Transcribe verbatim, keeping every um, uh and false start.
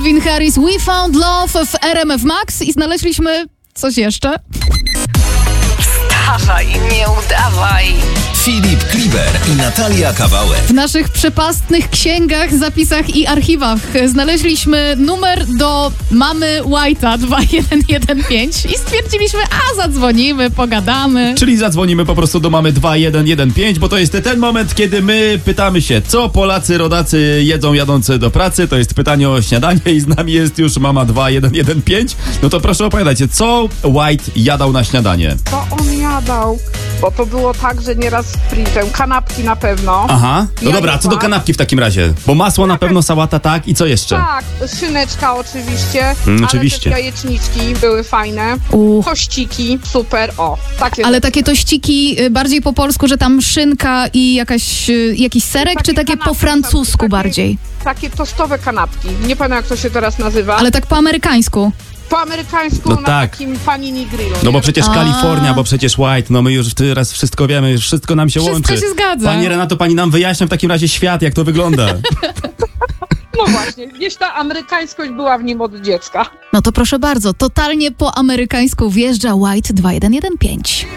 Calvin Harris, We Found Love w R M F Max i znaleźliśmy coś jeszcze. Wstawaj, nie udawaj. Filip Kliber i Natalia Kawałek. W naszych przepastnych księgach, zapisach i archiwach znaleźliśmy numer do mamy White'a dwa jeden jeden pięć i stwierdziliśmy, a zadzwonimy, pogadamy. Czyli zadzwonimy po prostu do mamy dwa jeden jeden pięć, bo to jest ten moment, kiedy my pytamy się, co Polacy, rodacy jedzą jadąc do pracy. To jest pytanie o śniadanie i z nami jest już mama dwa jeden jeden pięć. No to proszę opowiadajcie, co White jadał na śniadanie? Co on jadał? Bo to było tak, że nieraz sprintem, kanapki na pewno. Aha, no Ja dobra, a co do jadłam. kanapki w takim razie? Bo masło na pewno, sałata tak i co jeszcze? Tak, szyneczka oczywiście, Mm, ale oczywiście. też jajeczniczki były fajne, Uch. tościki, super, o, takie. Ale takie tościki y, bardziej po polsku, że tam szynka i jakaś, y, jakiś serek, czy takie po kanapki, francusku takie, bardziej? Takie tostowe kanapki, nie pamiętam jak to się teraz nazywa. Ale tak po amerykańsku. Po amerykańsku No na tak. takim panini grillu. No bo nie? przecież A. Kalifornia, bo przecież White, no my już teraz wszystko wiemy, już wszystko nam się Wszystko łączy. się zgadza. Pani Renato, pani nam wyjaśnia w takim razie świat, jak to wygląda. No właśnie, gdzieś ta amerykańskość była w nim od dziecka. No to proszę bardzo, totalnie po amerykańsku wjeżdża White dwa jeden jeden pięć.